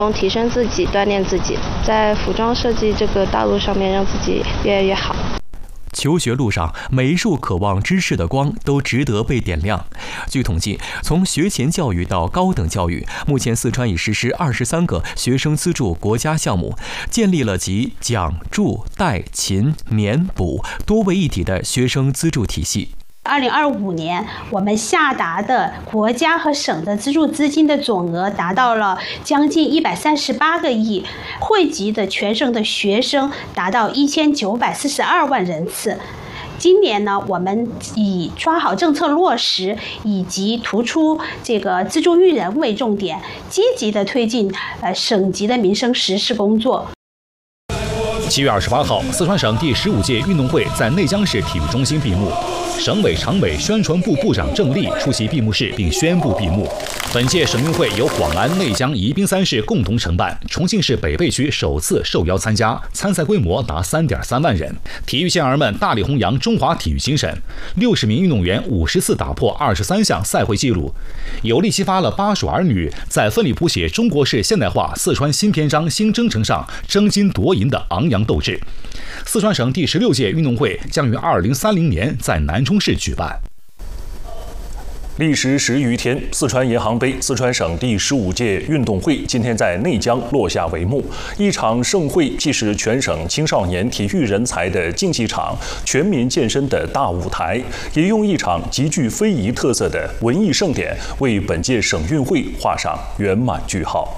提升自己，锻炼自己，在服装设计这个道路上面让自己越来越好。 求学路上，每一束渴望知识的光都值得被点亮。据统计，从学前教育到高等教育，目前四川已实施23个学生资助国家项目，建立了集讲、助、代、勤、勉、补多位一体的学生资助体系。 2025年，我们下达的国家和省的资助资金的总额达到了将近138个亿，惠及的全省的学生达到1942万人次。今年呢，我们以抓好政策落实以及突出这个资助育人为重点，积极的推进省级的民生实施工作。 7月28号，四川省第15届运动会在内江市体育中心闭幕。省委常委宣传部部长郑丽出席闭幕式并宣布闭幕。本届省运会由广安、内江、宜宾3市共同承办，重庆市北碚区首次受邀参加，参赛规模达3.3万人。体育健儿们大力弘扬中华体育精神，60名运动员50次打破23项赛会纪录，有力激发了巴蜀儿女在奋力谱写中国式现代化四川新篇章新征程上争金夺银的昂扬斗志。四川省第16届运动会将于2030年在南充市举办。 历时10余天，四川银行杯四川省第15届运动会今天在内江落下帷幕。一场盛会既是全省青少年体育人才的竞技场、全民健身的大舞台，也用一场极具非遗特色的文艺盛典为本届省运会画上圆满句号。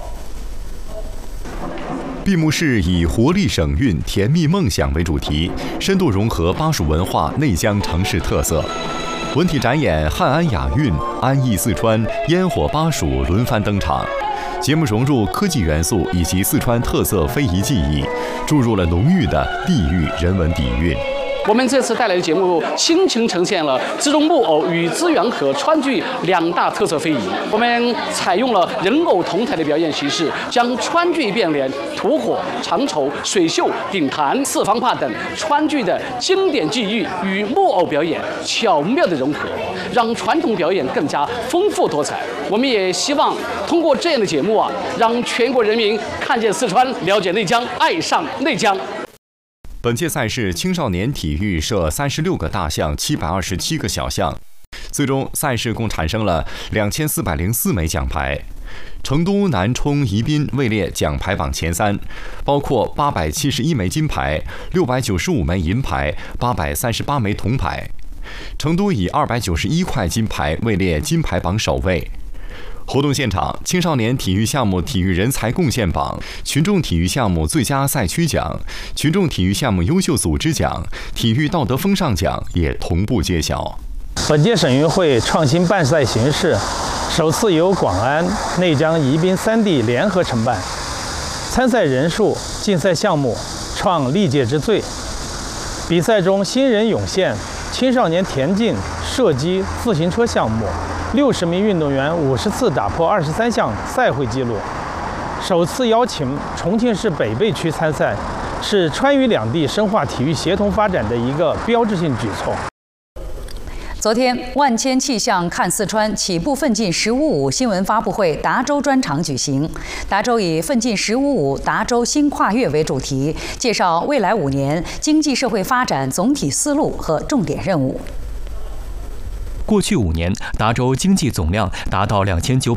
闭幕式以活力省运、甜蜜梦想为主题，深度融合巴蜀文化、内江城市特色。文体展演汉安雅韵、安逸四川、烟火巴蜀轮番登场。节目融入科技元素以及四川特色非遗技艺，注入了浓郁的地域人文底蕴。 我们这次带来的节目倾情呈现了资中木偶与资源和川剧2大特色非遗。我们采用了人偶同台的表演形式，将川剧变脸、吐火、长筹、水袖、顶坛、四方帕等川剧的经典技艺与木偶表演巧妙的融合，让传统表演更加丰富多彩。我们也希望通过这样的节目让全国人民看见四川，了解内江，爱上内江。 本届赛事青少年体育设36个大项，727个小项，最终赛事共产生了2404枚奖牌。成都、南充、宜宾位列奖牌榜前3，包括871枚金牌、695枚银牌、838枚铜牌。成都以291块金牌位列金牌榜首位。活动现场，青少年体育项目体育人才贡献榜、群众体育项目最佳赛区奖、群众体育项目优秀组织奖、体育道德风尚奖也同步揭晓。 本届省运会创新办赛形式，首次由广安、内江、宜宾3地联合承办，参赛人数、竞赛项目创历届之最。比赛中新人涌现，青少年田径、射击、自行车项目，60名运动员50次打破23项赛会纪录，首次邀请重庆市北碚区参赛，是川渝2地深化体育协同发展的一个标志性举措。 昨天，万千气象看四川起步奋进“15+5”新闻发布会达州专场举行。达州以“奋进15+5，达州新跨越”为主题，介绍未来5年经济社会发展总体思路和重点任务。 过去5年，达州经济总量达到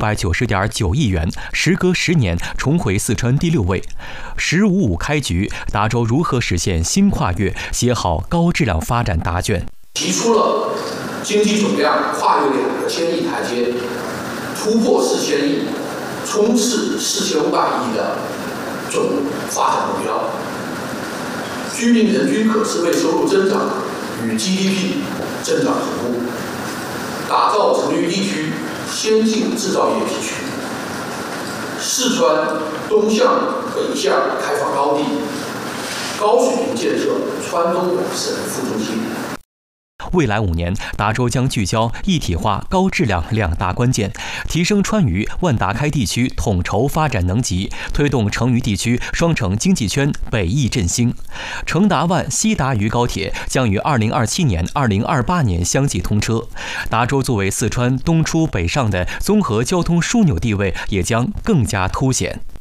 2990.9亿元，时隔10年重回四川第6位。15+5开局，达州如何实现新跨越，写好高质量发展答卷？ 提出了经济总量跨越2个千亿台阶，突破4000亿，冲刺4500亿的总发展目标。居民人均可支配收入增长与 GDP 增长同步，打造成渝地区先进制造业地区。四川东向北向开发高地，高水平建设川东省副中心。 未来5年，达州将聚焦一体化、高质量2大关键，提升川渝、万达开地区统筹发展能级，推动成渝地区双城经济圈北益振兴。成达万西达渝高铁将于2027年、2028年相继通车。达州作为四川东出北上的综合交通枢纽地位也将更加凸显。